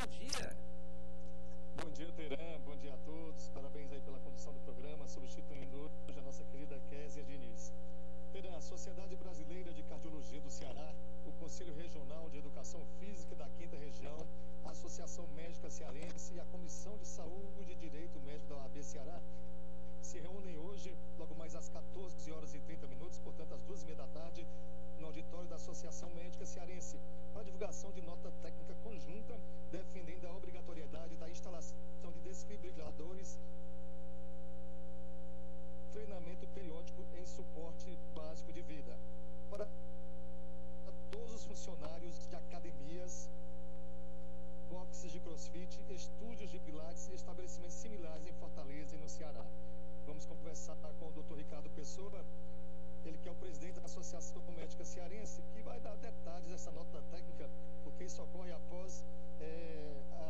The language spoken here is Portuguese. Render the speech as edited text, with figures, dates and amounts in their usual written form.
bom dia. Bom dia, Teran, bom dia a todos. Parabéns aí pela condução do programa, substituindo hoje a nossa querida Késia Diniz. Teran, a Sociedade Brasileira de Cardiologia do Ceará, o Conselho Regional de Educação Física da 5ª Região, a Associação Médica Cearense e a Comissão de Saúde e Direito Médico da OAB Ceará se reúnem hoje, logo mais às 14h30, portanto às 2h30 da tarde, no auditório da Associação Médica Cearense, para a divulgação de nota técnica conjunta, defendendo a obrigatoriedade da instalação de desfibriladores, treinamento periódico em suporte básico de vida. Para todos os funcionários de academias, boxes de crossfit, estúdios de pilates e estabelecimentos similares em Fortaleza e no Ceará. Vamos conversar com o Dr. Ricardo Pessoa, ele que é o presidente da Associação Médica Cearense, que vai dar detalhes dessa nota técnica, porque isso ocorre após